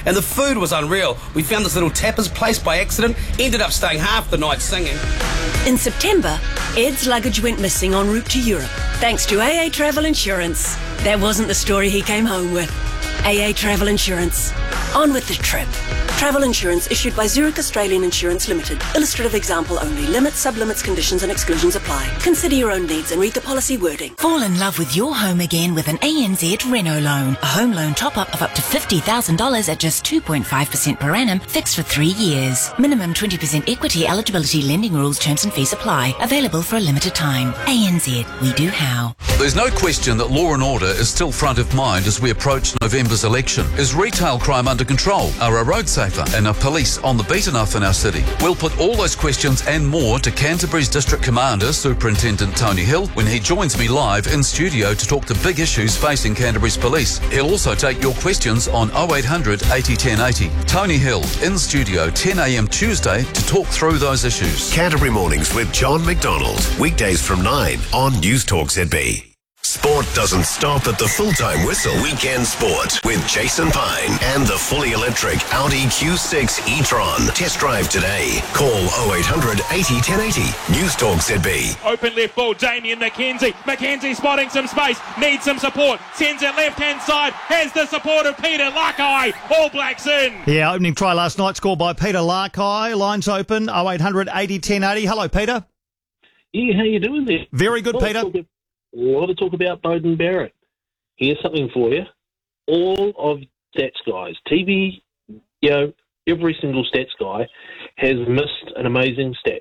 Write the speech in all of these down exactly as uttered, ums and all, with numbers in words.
And the food was unreal. We found this little tapas place by accident, ended up staying half the night singing. In September, Ed's luggage went missing en route to Europe, thanks to A A Travel Insurance. That wasn't the story he came home with. A A Travel Insurance. On with the trip. Travel insurance issued by Zurich Australian Insurance Limited. Illustrative example only. Limits, sublimits, conditions and exclusions apply. Consider your own needs and read the policy wording. Fall in love with your home again with an A N Z Renault loan. A home loan top-up of up to fifty thousand dollars at just two point five percent per annum, fixed for three years. Minimum twenty percent equity eligibility, lending rules, terms and fees apply. Available for a limited time. A N Z, we do how. There's no question that law and order is still front of mind as we approach November's election. Is retail crime under control? Are our roads safer? And are police on the beat enough in our city? We'll put all those questions and more to Canterbury's District Commander, Superintendent Tony Hill, when he joins me live in studio to talk to big issues facing Canterbury's police. He'll also take your questions on oh eight hundred eighty ten eighty. Tony Hill, in studio, ten a.m. Tuesday to talk through those issues. Canterbury Mornings with John McDonald. Weekdays from nine on News Talk Z B. Sport doesn't stop at the full-time whistle. Weekend Sport with Jason Pine and the fully electric Audi Q six e-tron. Test drive today. Call oh eight hundred eighty ten eighty. News Talk Z B. Open left ball, Damien McKenzie. McKenzie spotting some space, needs some support, sends it left-hand side, has the support of Peter Lakai. All Blacks in. Yeah, opening try last night scored by Peter Lakai. Lines open, oh eight hundred eighty ten eighty. Hello, Peter. Yeah, how you doing there? Very good, Peter. A lot of talk about Beauden Barrett. Here's something for you. All of stats guys, T V, you know, every single stats guy has missed an amazing stat.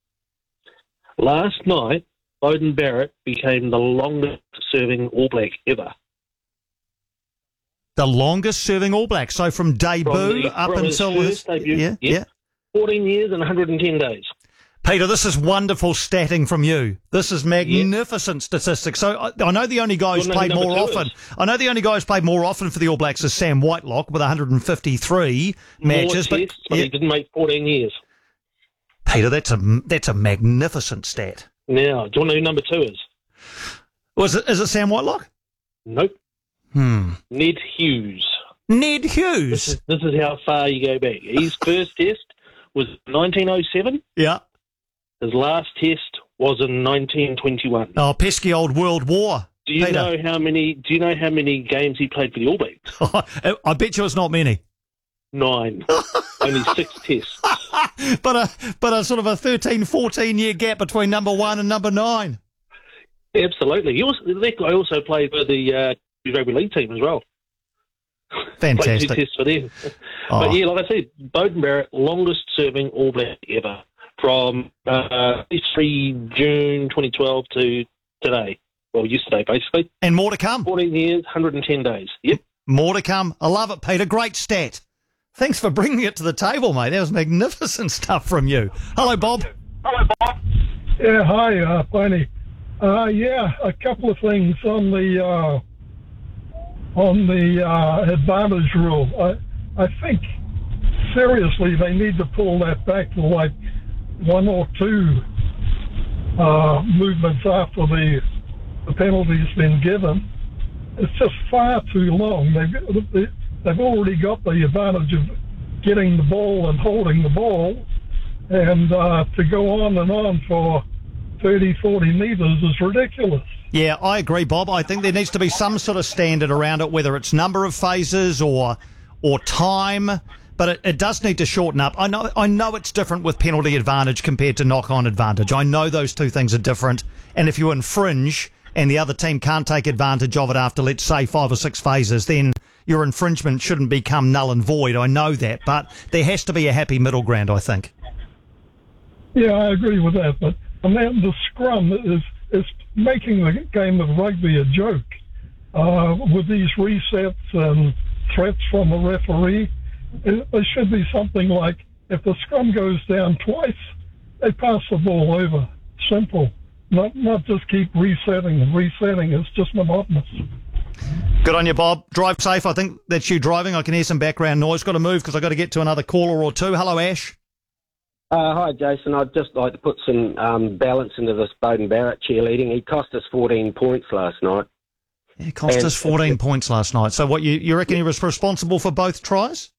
Last night, Beauden Barrett became the longest-serving All Black ever. The longest-serving All Black. So from debut from the, up from until his his first debut, yeah, yeah, yeah. fourteen years and one hundred ten days. Peter, this is wonderful statting from you. This is magnificent yeah. statistics. So I, I know the only guy who's played more often. Is. I know the only guy who's played more often for the All Blacks is Sam Whitelock with one hundred fifty-three more matches. Tests, but, but yeah. he didn't make fourteen years. Peter, that's a that's a magnificent stat. Now, do you want to know who number two is? Was it? Is it Sam Whitelock? Nope. Hmm. Ned Hughes. Ned Hughes. This is, this is how far you go back. His first test was nineteen oh seven. Yeah. His last test was in nineteen twenty-one. Oh, pesky old World War. Do you Peter. know how many? Do you know how many games he played for the All Blacks? I bet you it's not many. Nine. Only six tests. But a but a sort of a thirteen, fourteen year gap between number one and number nine. Absolutely. He also, that guy also played for the uh, rugby league team as well. Fantastic. Played two tests for them. Oh. But yeah, like I said, Beauden Barrett, longest serving All Black ever. From uh, three June twenty twelve to today. Well, yesterday, basically. And more to come. fourteen years, one hundred ten days. Yep. More to come. I love it, Peter. Great stat. Thanks for bringing it to the table, mate. That was magnificent stuff from you. Hello, Bob. Hello, Bob. Yeah, hi, uh, Bonnie. Uh, yeah, a couple of things on the uh, on the uh, advantage rule. I, I think, seriously, they need to pull that back to, like, one or two uh, movements after the, the penalty's been given. It's just far too long. They've, they've already got the advantage of getting the ball and holding the ball, and uh, to go on and on for thirty, forty metres is ridiculous. Yeah, I agree, Bob. I think there needs to be some sort of standard around it, whether it's number of phases or or time. But it, it does need to shorten up. I know I know it's different with penalty advantage compared to knock-on advantage. I know those two things are different. And if you infringe and the other team can't take advantage of it after, let's say, five or six phases, then your infringement shouldn't become null and void. I know that. But there has to be a happy middle ground, I think. Yeah, I agree with that. But and then the scrum is, is making the game of rugby a joke. Uh, with these resets and threats from the referee, there should be something like, if the scrum goes down twice, they pass the ball over. Simple. Not not just keep resetting and resetting. It's just monotonous. Good on you, Bob. Drive safe. I think that's you driving. I can hear some background noise. Got to move because I've got to get to another caller or two. Hello, Ash. Uh, hi, Jason. I'd just like to put some um, balance into this Beauden Barrett cheerleading. He cost us fourteen points last night. It cost and us fourteen points last night. So what, you, you reckon he was responsible for both tries?